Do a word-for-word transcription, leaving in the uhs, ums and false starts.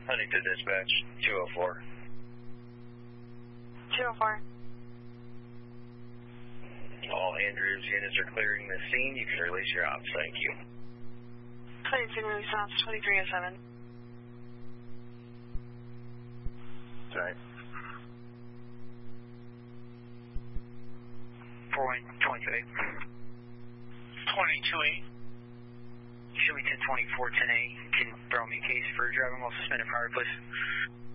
Huntington Dispatch, two oh four. two oh four. All Andrews units are clearing the scene. You can release your ops. Thank you. Cleared scene release ops, twenty-three oh seven. That's right. four one, twenty-two eight. twenty-two eight. Show me ten twenty-four, ten eight. Can throw me a case for driving while suspended prior, please.